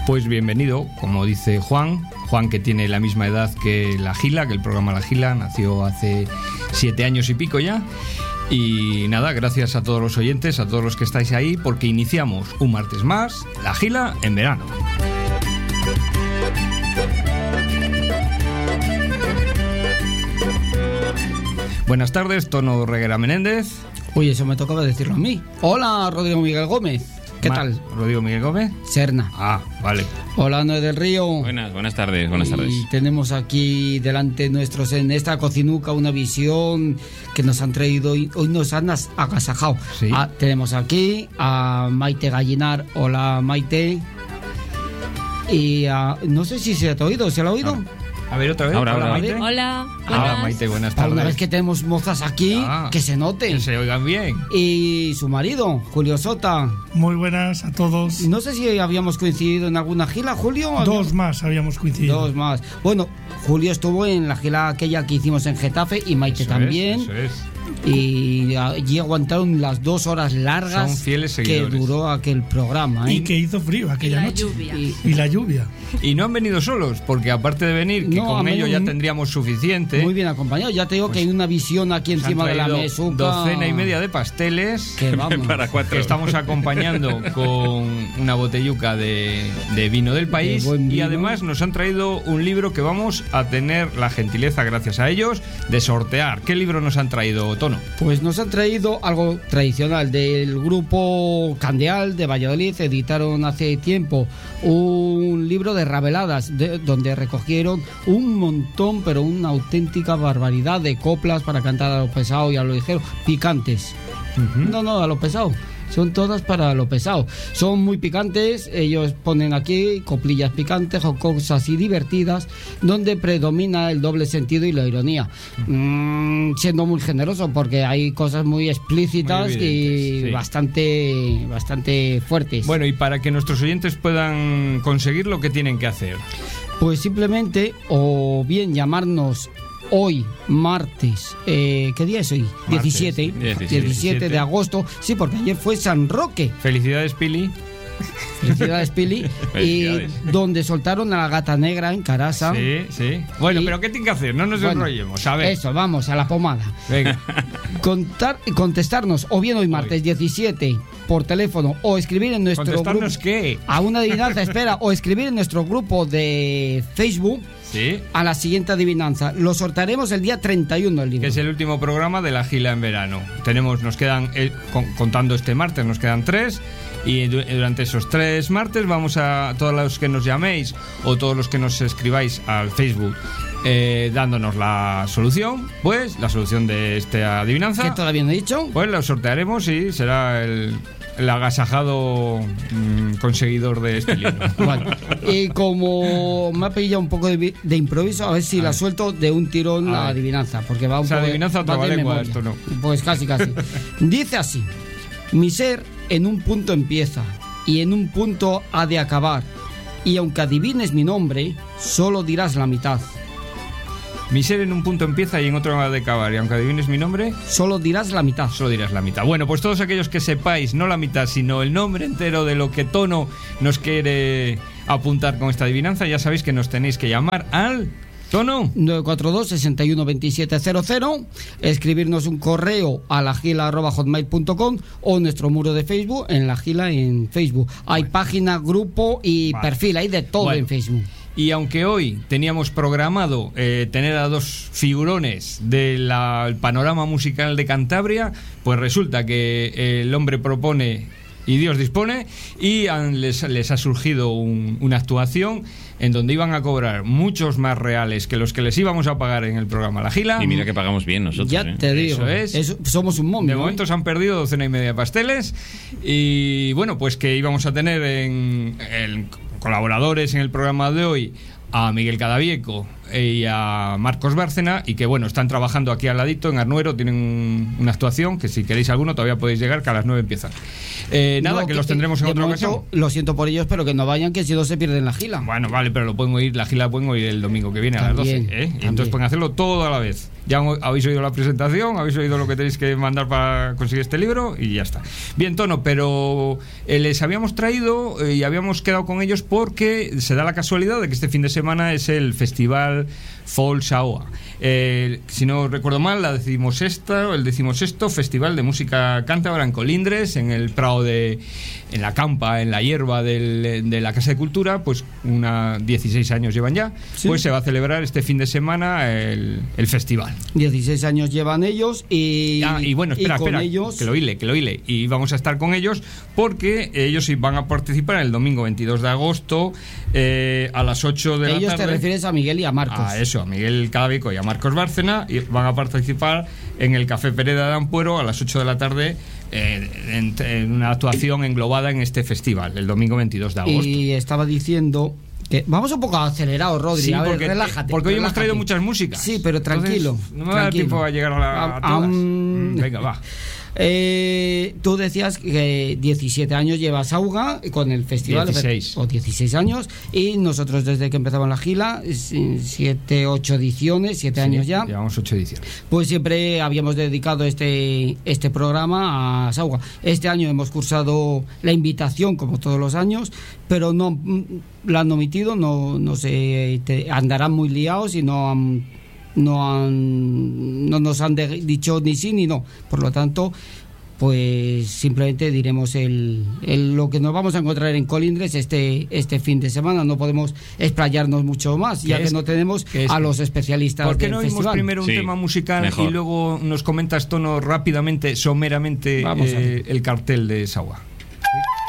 Pues bienvenido, como dice Juan, que tiene la misma edad que La Gila, que el programa La Gila, nació hace 7 años y pico ya. Y nada, gracias a todos los oyentes, a todos los que estáis ahí, porque iniciamos un martes más La Gila en verano. Buenas tardes, Tono Reguera Menéndez. Uy, eso me tocaba decirlo a mí. Hola, Rodrigo Miguel Gómez. ¿Qué tal? Rodrigo Miguel Gómez. Serna. Ah, vale. Hola, Noé del Río. Buenas tardes. Y tenemos aquí delante nuestros en esta cocinuca una visión que nos han traído hoy nos han agasajado. Sí. Tenemos aquí a Maite Gallinar. Hola, Maite. Y no sé si se ha oído, ¿se lo ha oído? A ver, otra vez. Ahora. Maite. Hola. Hola, Maite, buenas tardes. Una vez que tenemos mozas aquí, que se noten. Que se oigan bien. Y su marido, Julio Sota. Muy buenas a todos. No sé si habíamos coincidido en alguna gira, Julio. Dos más habíamos coincidido. Dos más. Bueno, Julio estuvo en la gira aquella que hicimos en Getafe y Maite Eso también. Eso es. Y allí aguantaron las 2 horas largas. Son fieles que seguidores. duró aquel programa. Y que hizo frío aquella noche. Y la lluvia. Y no han venido solos, porque aparte de venir, que No, con a ello mí- ya tendríamos suficiente. Muy bien acompañado. Ya te digo que hay una visión aquí Nos han encima de la traído mesa. docena y media de pasteles. Que vamos. Para 4. Que estamos acompañando con una botelluca de vino del país. De buen Y vino. además nos han traído un libro que vamos a tener la gentileza, gracias a ellos, de sortear. ¿Qué libro nos han traído, Tono? Pues nos han traído algo tradicional del grupo Candeal de Valladolid. Editaron hace tiempo un libro de rabeladas donde recogieron un montón, pero una auténtica barbaridad de coplas para cantar a lo pesado y a lo ligero, picantes. No, a lo pesado. Son todas para lo pesado. Son muy picantes. Ellos ponen aquí coplillas picantes o cosas y divertidas, donde predomina el doble sentido y la ironía. Siendo muy generoso, porque hay cosas muy explícitas Muy y evidentes, sí. bastante fuertes. Bueno, y para que nuestros oyentes puedan conseguir lo que tienen que hacer. Pues simplemente, o bien llamarnos hoy, martes, ¿qué día es hoy? Martes, 17 de agosto. Sí, porque ayer fue San Roque. Felicidades, Pili. Felicidades, Pili. Y Felicidades. donde soltaron a la gata negra en Carasa. Sí. Bueno, Y- pero ¿qué tiene que hacer? No nos Bueno, enrollemos. A ver. Eso, vamos, a la pomada. Venga. Contestarnos, o bien hoy martes 17, por teléfono, o escribir en nuestro grupo. ¿Contestarnos qué? A una adivinanza, espera, o escribir en nuestro grupo de Facebook Sí. a la siguiente adivinanza. Lo sortearemos el día 31 del libro. Que es el último programa de La Gila en verano. Nos quedan, contando este martes, nos quedan 3. Y durante esos 3 martes vamos a todos los que nos llaméis o todos los que nos escribáis al Facebook dándonos la solución, pues la solución de esta adivinanza. ¿Qué todavía no he dicho? Pues la sortearemos y será el agasajado conseguidor de este libro. Bueno, y como me ha pillado un poco de improviso, a ver si la suelto de un tirón A la ver. adivinanza, porque va un O sea, poco adivinanza va de trabalengua, memoria. esto no. Pues casi. Dice así: mi ser en un punto empieza y en un punto ha de acabar, y aunque adivines mi nombre, solo dirás la mitad. Mi ser en un punto empieza y en otro va de acabar. Y aunque adivines mi nombre, Solo dirás la mitad. solo dirás la mitad. Bueno, pues todos aquellos que sepáis, no la mitad, sino el nombre entero de lo que Tono nos quiere apuntar con esta adivinanza, ya sabéis que nos tenéis que llamar al Tono. 942 61 27 00, escribirnos un correo a lagila@hotmail.com o nuestro muro de Facebook en La Gila en Facebook. Hay página, grupo y Vale. perfil, hay de todo Bueno. en Facebook. Y aunque hoy teníamos programado tener a 2 figurones del panorama musical de Cantabria, pues resulta que el hombre propone y Dios dispone, y les ha surgido una actuación en donde iban a cobrar muchos más reales que los que les íbamos a pagar en el programa La Gila. Y mira que pagamos bien nosotros. Ya te digo, Eso es. somos un momio. De momento se han perdido 12 y media de pasteles. Y bueno, pues que íbamos a tener en colaboradores en el programa de hoy a Miguel Cadavieco, y a Marcos Bárcena, y que bueno, están trabajando aquí al ladito en Arnuero, tienen una actuación que si queréis alguno todavía podéis llegar, que a las 9 empiezan. Nada, que los tendremos en otra ocasión. Lo siento por ellos, pero que no vayan, que si no se pierden la gila. Bueno, vale, pero lo pueden oír, la gila pueden oír el domingo que viene también, a las 12, y entonces pueden hacerlo todo a la vez. Ya habéis oído la presentación, habéis oído lo que tenéis que mandar para conseguir este libro y ya está. Bien, Tono, pero les habíamos traído y habíamos quedado con ellos porque se da la casualidad de que este fin de semana es el Festival Folk Saoa. Si no recuerdo mal, el 16º Festival de Música Cántabra en Colindres, en el Prado en la campa, en la hierba de la Casa de Cultura, pues 16 años llevan ya, ¿sí? Pues se va a celebrar este fin de semana el festival. 16 años llevan ellos y bueno, espera, ellos... que lo hile. Y vamos a estar con ellos porque ellos van a participar el domingo 22 de agosto a las 8 de la tarde. Ellos te refieres a Miguel y a Marcos. A eso, a Miguel Cadavico y a Marcos Bárcena, y van a participar en el Café Pereda de Ampuero a las 8 de la tarde en una actuación englobada en este festival, el domingo 22 de agosto. Y estaba diciendo... que vamos un poco acelerados, Rodri. Sí, a ver, porque, relájate. Porque hoy hemos traído muchas músicas. Sí, pero tranquilo. Entonces, no me va a dar tiempo a llegar a todas. Venga, va. Tú decías que 17 años llevas Auga con el festival. 16. O 16 años. Y nosotros desde que empezamos la gila, 7, 8 ediciones, 7 años ya. Llevamos 8 ediciones. Pues siempre habíamos dedicado este programa a Sauga. Este año hemos cursado la invitación, como todos los años, pero no la han omitido, no sé, andarán muy liados y no nos han dicho ni sí ni no. Por lo tanto, pues simplemente diremos lo que nos vamos a encontrar en Colindres este fin de semana. No podemos explayarnos mucho más, ya que no tenemos a los especialistas del festival. ¿Por qué no oímos primero un tema musical mejor, y luego nos comentas, Tono, rápidamente, someramente el cartel de Saoa? ¿Sí?